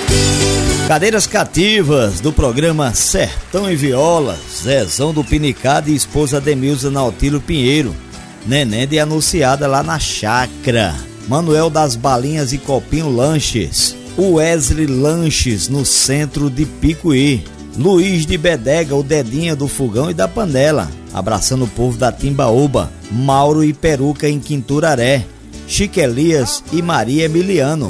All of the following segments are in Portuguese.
Cadeiras cativas do programa Sertão e Viola, Zezão do Pinicado e esposa Demilza Nautilho Pinheiro, Neném de anunciada lá na chácara, Manuel das Balinhas e Copinho Lanches, Wesley Lanches no centro de Picuí, Luiz de Bedega, o Dedinha do Fogão e da Panela, abraçando o povo da Timbaúba, Mauro e Peruca em Quinturaré, Chique Elias e Maria Emiliano,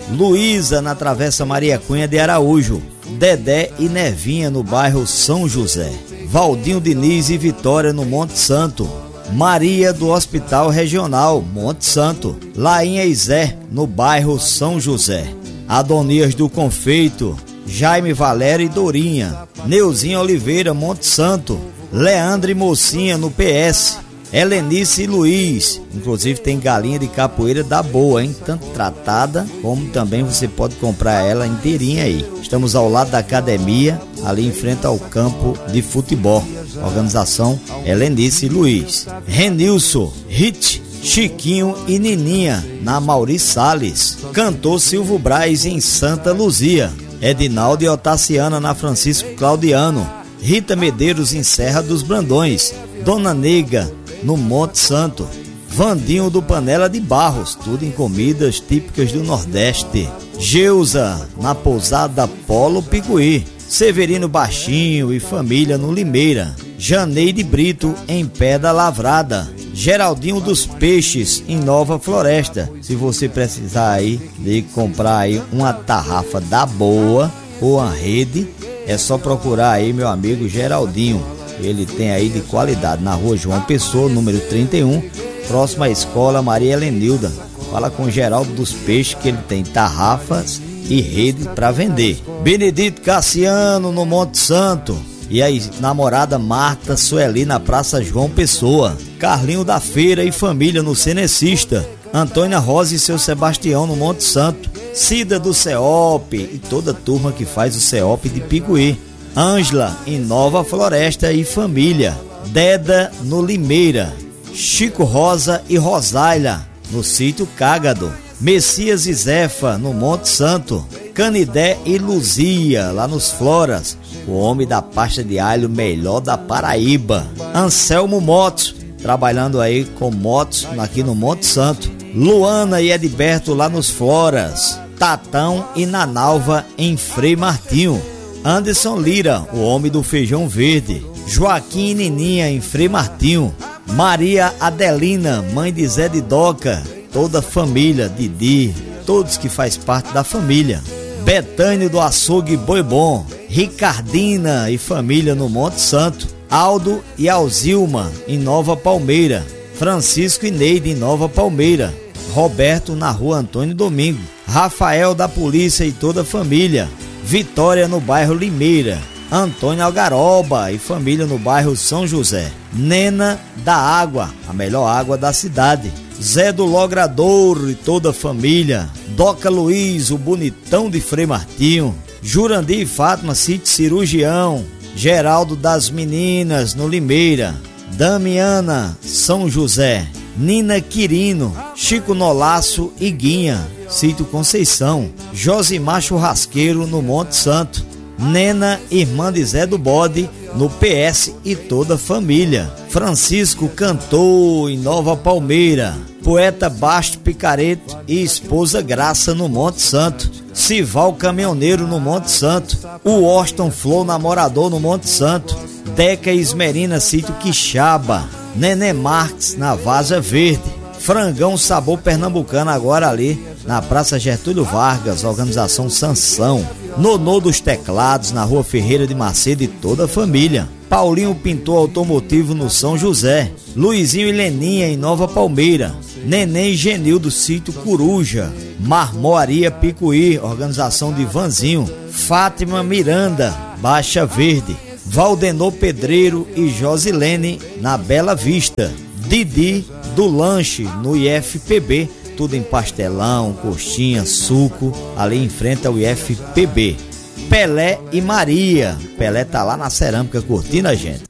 Luísa na Travessa Maria Cunha de Araújo, Dedé e Nevinha no bairro São José, Valdinho Diniz e Vitória no Monte Santo, Maria do Hospital Regional Monte Santo, Lainha e Zé no bairro São José, Adonias do Confeito, Jaime Valério e Dorinha, Neuzinho Oliveira Monte Santo, Leandro e Mocinha no PS, Helenice e Luiz, inclusive tem galinha de capoeira da boa, hein? Tanto tratada, como também você pode comprar ela inteirinha aí. Estamos ao lado da academia, ali em frente ao campo de futebol. Organização Helenice e Luiz. Renilson, Hit, Chiquinho e Nininha, na Maurício Salles. Cantor Silvio Braz em Santa Luzia. Edinaldo e Otaciana na Francisco Claudiano. Rita Medeiros em Serra dos Brandões. Dona Nega no Monte Santo, Vandinho do Panela de Barros, tudo em comidas típicas do Nordeste. Geusa na Pousada Polo Picuí, Severino Baixinho e família no Limeira, Janeide Brito em Pedra Lavrada, Geraldinho dos Peixes em Nova Floresta. Se você precisar aí de comprar aí uma tarrafa da boa ou uma rede, é só procurar aí meu amigo Geraldinho. Ele tem aí de qualidade na rua João Pessoa, número 31, próximo à escola Maria Helenilda. Fala com o Geraldo dos Peixes que ele tem tarrafas e rede para vender. Benedito Cassiano no Monte Santo e a namorada Marta Sueli na Praça João Pessoa. Carlinho da Feira e família no Cenecista. Antônia Rosa e seu Sebastião no Monte Santo. Cida do CEOP e toda a turma que faz o CEOP de Picuí. Ângela em Nova Floresta e família, Deda no Limeira, Chico Rosa e Rosaila no sítio Cágado, Messias e Zefa no Monte Santo, Canidé e Luzia lá nos Floras, o homem da pasta de alho melhor da Paraíba, Anselmo Motos, trabalhando aí com motos aqui no Monte Santo, Luana e Edberto lá nos Floras, Tatão e Nanalva em Frei Martinho, Anderson Lira, o homem do feijão verde, Joaquim e Nininha em Frei Martinho, Maria Adelina, mãe de Zé de Doca, toda a família, Didi, todos que faz parte da família, Betânio do Açougue Boi Bom, Ricardina e família no Monte Santo, Aldo e Alzilma em Nova Palmeira, Francisco e Neide em Nova Palmeira, Roberto na rua Antônio Domingo, Rafael da Polícia e toda a família, Vitória no bairro Limeira, Antônio Algaroba e família no bairro São José, Nena da Água, a melhor água da cidade, Zé do Logradouro e toda a família, Doca Luiz, o bonitão de Frei Martinho, Jurandir e Fátima, sítio Cirurgião, Geraldo das Meninas no Limeira, Damiana, São José, Nina Quirino, Chico Nolaço e Guinha, sítio Conceição, Josimar Churrasqueiro no Monte Santo, Nena, irmã de Zé do Bode no PS e toda a família, Francisco Cantor em Nova Palmeira, Poeta Basto Picareto e esposa Graça no Monte Santo, Sival Caminhoneiro no Monte Santo, o Austin Flor Namorador no Monte Santo, Deca Esmerina sítio Quixaba, Nenê Marques na Vaza Verde, Frangão Sabor Pernambucano agora ali na Praça Getúlio Vargas, organização Sansão, Nonô dos Teclados na Rua Ferreira de Macedo e toda a família, Paulinho Pintor Automotivo no São José, Luizinho e Leninha em Nova Palmeira, Neném e Genil do sítio Coruja, Marmoaria Picuí, organização de Vanzinho, Fátima Miranda, Baixa Verde, Valdenor Pedreiro e Josilene na Bela Vista, Didi do Lanche no IFPB, tudo em pastelão, coxinha, suco, ali em frente ao IFPB. Pelé e Maria, Pelé tá lá na cerâmica curtindo a gente.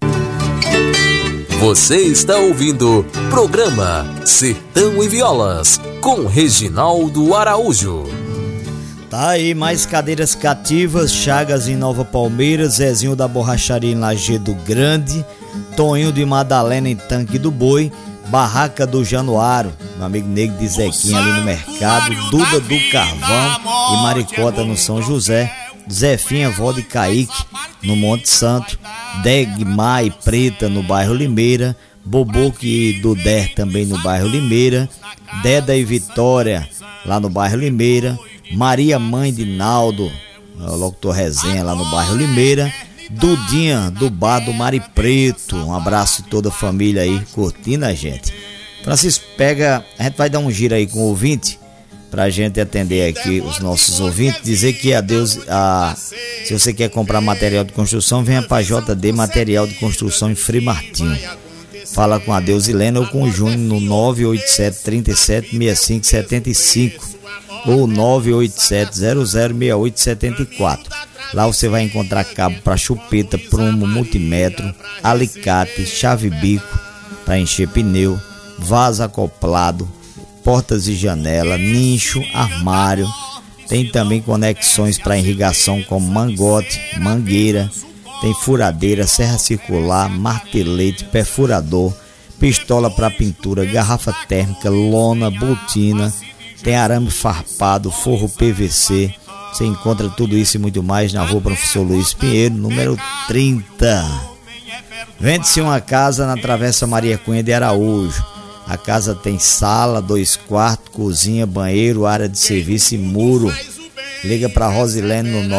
Você está ouvindo programa Sertão e Violas com Reginaldo Araújo. Tá aí, mais cadeiras cativas, Chagas em Nova Palmeiras, Zezinho da Borracharia em Lajeado Grande, Toninho de Madalena em Tanque do Boi, Barraca do Januário, meu amigo Negro de Zequinha ali no mercado, Duda do Carvão e Maricota no São José, Zefinha, Vó de Caíque no Monte Santo, Degmar e Preta no bairro Limeira, Boboque e Duder também no bairro Limeira, Deda e Vitória lá no bairro Limeira, Maria Mãe de Naldo, o locutor Resenha lá no bairro Limeira, Dudinha do Bar do Mari Preto, um abraço a toda a família aí curtindo a gente. Francisco, a gente vai dar um giro aí com o ouvinte pra gente atender aqui os nossos ouvintes, dizer que se você quer comprar material de construção, venha pra JD Material de Construção em Frei Martinho. Fala com a Deusilena ou com o Júnior no 987 37 65 75 ou 987 0068 74. Lá você vai encontrar cabo para chupeta, prumo, multimetro, alicate, chave bico para encher pneu, vaso acoplado, portas e janela, nicho, armário. Tem também conexões para irrigação como mangote, mangueira. Tem furadeira, serra circular, martelete, perfurador, pistola para pintura, garrafa térmica, lona, botina. Tem arame farpado, forro PVC. Você encontra tudo isso e muito mais na rua Professor Luiz Pinheiro, número 30. Vende-se uma casa na Travessa Maria Cunha de Araújo. A casa tem sala, 2 quartos, cozinha, banheiro, área de serviço e muro. Liga para Rosilene no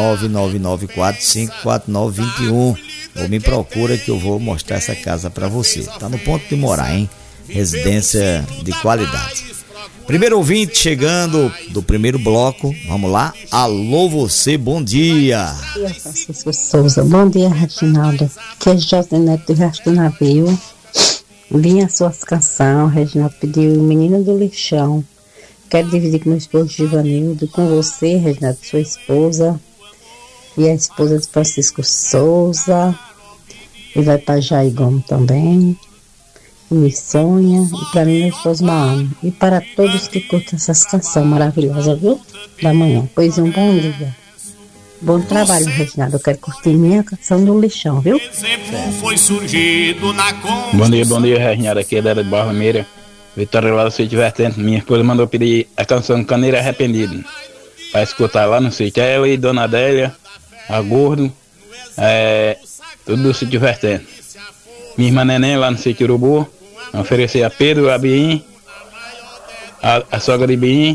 999454921 ou me procura que eu vou mostrar essa casa para você. Tá no ponto de morar, hein? Residência de qualidade. Primeiro ouvinte chegando do primeiro bloco, vamos lá. Alô você, bom dia. Bom dia, Francisco Souza. Bom dia, Reginaldo. Que é José Neto do Resto do Navio. Vinha as suas canções, Reginaldo pediu o Menino do Lixão. Quero dividir com meu esposo Givanildo, com você, Reginaldo, sua esposa, e a esposa de Francisco Souza, e vai para Jair Gomes também, e me sonha, e para mim, meu esposo Maano, e para todos que curtem essas canções maravilhosas, viu? Da manhã. Pois um bom dia. Bom trabalho, Reginaldo. Eu quero curtir minha canção do Lixão, viu? Bom dia, Reginaldo. Aqui é Dela de Barra Meira. Vitória lá do sítio Vertente. Minha esposa mandou pedir a canção Caneiro Arrependido para escutar lá no sítio. Ela e Dona Adélia, a Gordo, tudo do sítio Vertente. Minha irmã Neném lá no sítio Urubu, oferecer a Pedro, a Biim, a sogra de Biim.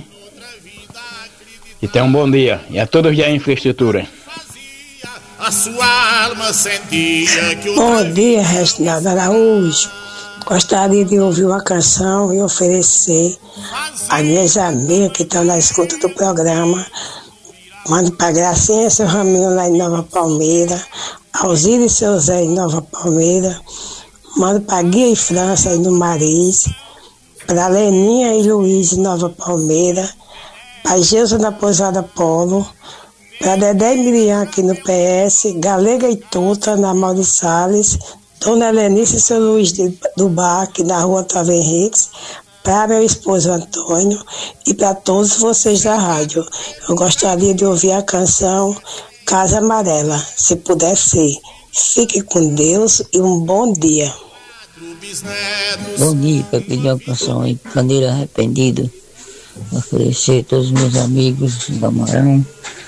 E tenha um bom dia. E a todos da infraestrutura. A sua alma sentia que Bom dia, Reginaldo Araújo. Gostaria de ouvir uma canção e oferecer a minhas amigas que estão na escuta do programa. Mando para Gracinha e seu Raminho lá em Nova Palmeira, Alzira e seu Zé em Nova Palmeira. Mando para Guia e França aí no Maris, para Leninha e Luiz em Nova Palmeira, para Geusa na Pousada Polo, para Dedé e Miriam aqui no PS, Galega e Tuta na Mauro Salles, Dona Helenice e seu Luiz do Bar aqui na rua Otávio Henriques, para meu esposo Antônio e para todos vocês da rádio. Eu gostaria de ouvir a canção Casa Amarela, se puder ser. Fique com Deus e um bom dia. Bom dia, para pedir uma canção aí, Caneiro Arrependido. Oferecer a todos os meus amigos da Marão.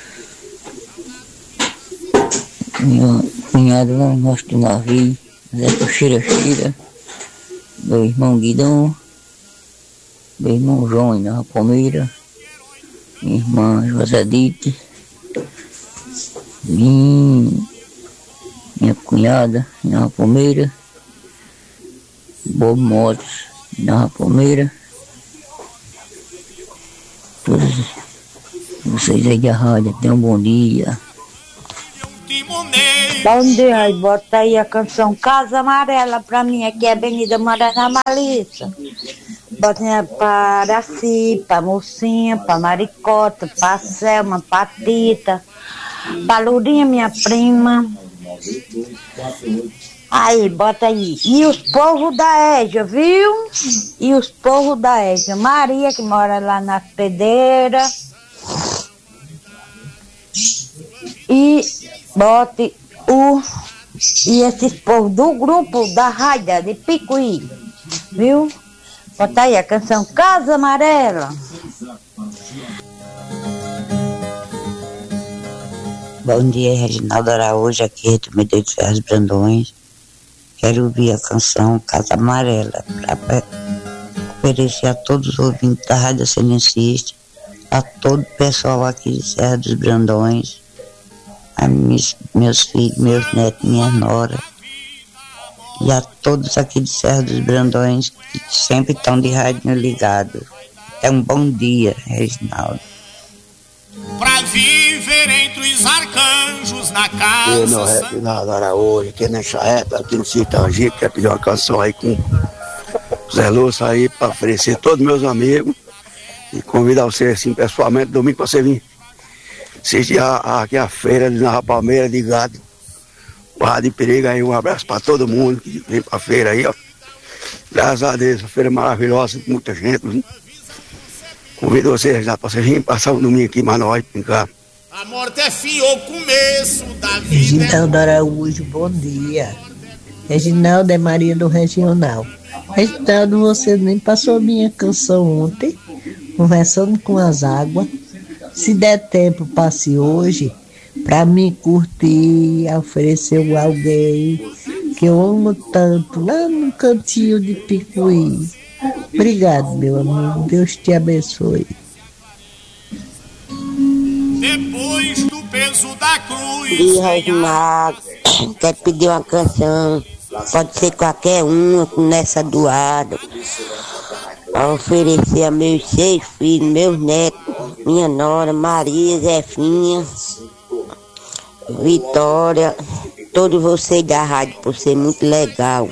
Minha cunhada lá no nosso do navio, Zé Cocheira Cheira, meu irmão Guidão, meu irmão João em Nova Palmeira, minha irmã Josadite, minha cunhada em Nova Palmeira, Bob Motos em Nova Palmeira, todos vocês aí da rádio, tenham um bom dia. Bom dia, bota aí a canção Casa Amarela pra mim, aqui é Avenida Morena Malícia. Bota pra Araci, pra Mocinha, pra Maricota, pra Selma, pra Tita, pra Lourinha, minha prima. Aí, bota aí. E os povos da Égia, viu? E os povos da Égia. Maria, que mora lá na Pedreira. E bote e esses povos do grupo da Raida de Picuí, viu? Bota aí a canção Casa Amarela. Bom dia, Reginaldo Araújo, aqui do Medeiros de Ferros Brandões. Quero ouvir a canção Casa Amarela, para oferecer a todos os ouvintes da Rádio Senencista, a todo o pessoal aqui de Serra dos Brandões, a meus filhos, meus netos, minha nora, e a todos aqui de Serra dos Brandões que sempre estão de rádio ligado. É um bom dia, Reginaldo. Pra viver entre os arcanjos na casa. Eu não, Reginaldo Araújo, aqui nessa época, aqui no Citangico, quer pedir uma canção aí com Zé Lúcio aí pra oferecer a todos meus amigos e convidar você assim pessoalmente, domingo pra você vir assistir aqui a feira de Nova Palmeira de gado. Barra de Perigo aí, um abraço pra todo mundo que vem pra feira aí, ó. Graças a Deus, a feira maravilhosa, muita gente, viu? Convido vocês já pra vocês virem passar um domingo aqui, mas nós brincar. A morte é fim ou começo da vida. Reginaldo Araújo, bom dia. Reginaldo é Maria do Regional. Reginaldo, você nem passou minha canção ontem, conversando com as águas. Se der tempo, passe hoje, pra mim curtir, oferecer alguém que eu amo tanto, lá no cantinho de Picuí. Obrigado, meu amigo. Deus te abençoe. Depois do peso da cruz. E Reginaldo, quero pedir uma canção. Pode ser qualquer uma, nessa doada. A oferecer a meus 6 filhos, meus netos, minha nora, Maria, Zefinha, Vitória, todos vocês da rádio, por ser muito legal.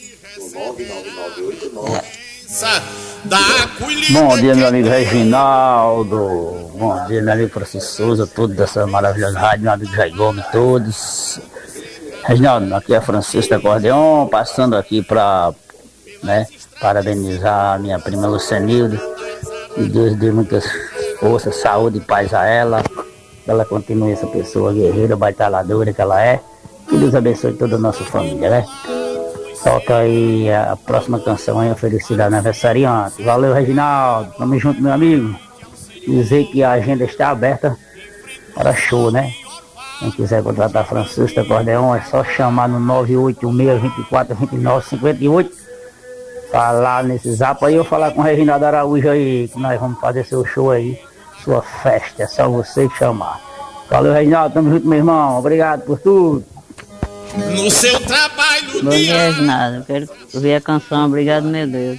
Bom dia, meu amigo Reginaldo. Bom dia, meu amigo Francisco Souza, todos dessa maravilhosa rádio, meu amigo Jair Gomes, todos. Reginaldo, aqui é Francisco da Acordeon, passando aqui para parabenizar a minha prima Lucenilde. Que Deus dê muitas forças, saúde e paz a ela. Que ela continue essa pessoa guerreira, batalhadora que ela é. Que Deus abençoe toda a nossa família, né? Toca aí a próxima canção aí, oferecida aniversariante. Valeu, Reginaldo. Tamo junto, meu amigo. Dizer que a agenda está aberta para show, né? Quem quiser contratar Francisco da Acordeon, é só chamar no 986-24-29-58. Falar nesse zap aí, eu falar com o Reginaldo Araújo aí, que nós vamos fazer seu show aí, sua festa. É só você chamar. Valeu, Reginaldo. Tamo junto, meu irmão. Obrigado por tudo. No seu trabalho. Bom dia, Reginaldo. Eu quero ouvir a canção Obrigado, meu Deus.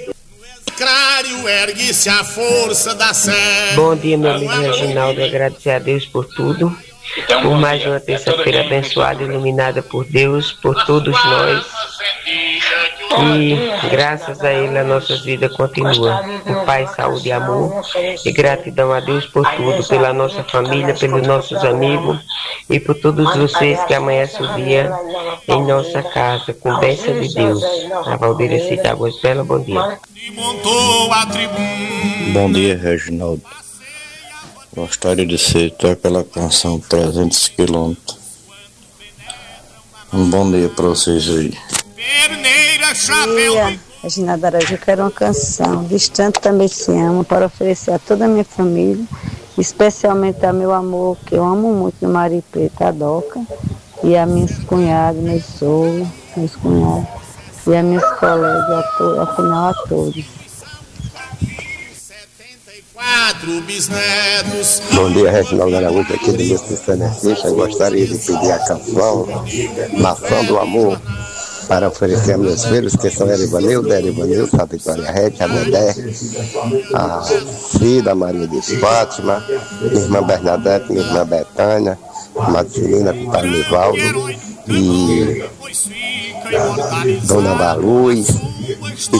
Ergue-se a força da sé. Bom dia, meu amigo Reginaldo. Agradecer a Deus por tudo, por mais uma terça-feira abençoada, iluminada por Deus, por todos nós. E graças a Ele a nossa vida continua com paz, saúde e amor. E gratidão a Deus por tudo, pela nossa família, pelos nossos amigos e por todos vocês que amanhecem o dia em nossa casa, com bênção de Deus. A Valdeira Cita Águas Bela, bom dia. Bom dia, Reginaldo. Gostaria de citar aquela canção 300 quilômetros. Um bom dia para vocês aí. Reginaldo Araújo, eu quero uma canção, Distante Também Se Ama, para oferecer a toda a minha família, especialmente a meu amor, que eu amo muito, do Maria Preta, a Doca, e a minhas cunhadas, meus sogros, meus cunhados, e a minhas colegas, afinal a todos. Bom dia, Reginaldo Araújo, aqui do meu Senencista. Gostaria de pedir a canção Nação do Amor para oferecer a meus filhos, que são Erivanildo, a Vitória Rete, a Dedé, a Cida, a Maria de Fátima, minha irmã Bernadette, minha irmã Betânia, a Marcelina, o pai Nivaldo e Dona da Luz.